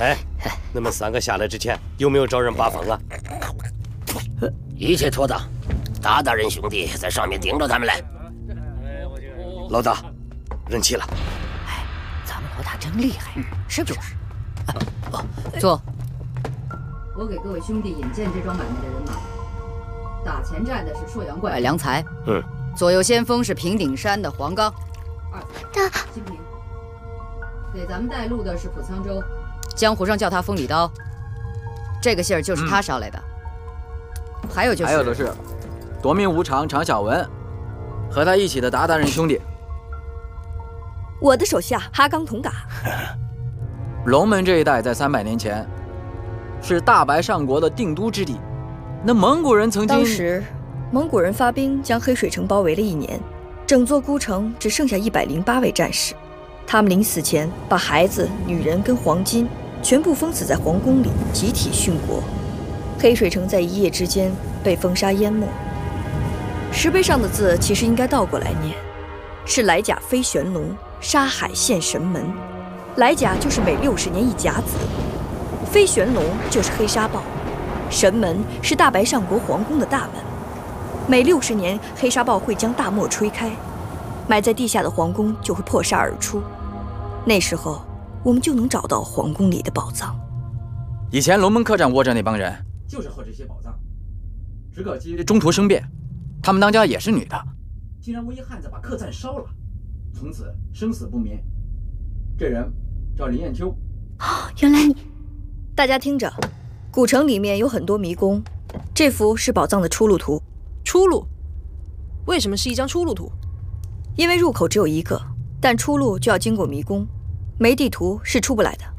哎，你们3个下来之前有没有找人把风啊？ 一切妥当，大人兄弟在上面盯着他们嘞。 老大，人齐了。 哎，咱们老大真厉害，是不是？坐。 我给各位兄弟引荐这桩买卖的人马。打前站的是朔阳怪良才，左右先锋是平顶山的黄刚， 新平。给咱们带路的是蒲沧州， 江湖上叫他风里刀。这个信儿就是他捎来的。还有的是夺命无常常小文，和他一起的大人兄弟。 我的手下哈刚同嘎。 龙门这一带在300年前是大白上国的定都之地。那蒙古人曾经， 当时蒙古人发兵将黑水城包围了1年，整座孤城只剩下108位战士。他们临死前把孩子、女人跟黄金全部封死在皇宫里，集体殉国。黑水城在一夜之间被风沙淹没。石碑上的字其实应该倒过来念，是来甲飞玄龙，沙海现神门。来甲就是每60年一甲子，飞玄龙就是黑沙豹，神门是大白上国皇宫的大门。每60年，黑沙豹会将大漠吹开，埋在地下的皇宫就会破沙而出。那时候，我们就能找到皇宫里的宝藏。 以前龙门客栈窝着那帮人，就是喝这些宝藏。只可惜中途生变，他们当家也是女的，竟然为一汉子把客栈烧了，从此生死不眠。这人叫林彦秋。 原来你……大家听着，古城里面有很多迷宫，这幅是宝藏的出路图。 出路？为什么是一张出路图？ 因为入口只有一个，但出路就要经过迷宫，没地图是出不来的。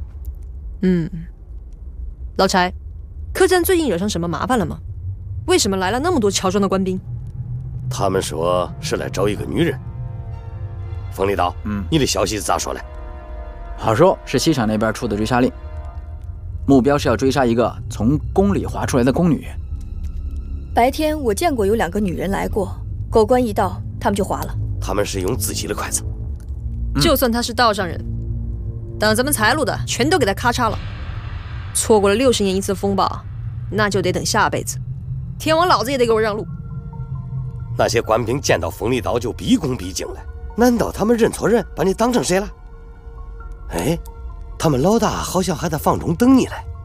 老柴，客栈最近惹上什么麻烦了吗？为什么来了那么多乔装的官兵？ 他们说是来找一个女人。风里刀，你的消息咋说嘞？ 好说是西厂那边出的追杀令，目标是要追杀一个从宫里滑出来的宫女。 白天我见过有2个女人来过，狗官一到，他们就滑了。 他们是用自己的筷子。 就算他是道上人，等咱们财路的全都给他咔嚓了。错过了60年一次风暴，那就得等下辈子。天王老子也得给我让路。 那些官兵见到风里刀就毕恭毕敬了，难道他们认错人，把你当成谁了？哎，他们老大好像还在房中等你嘞。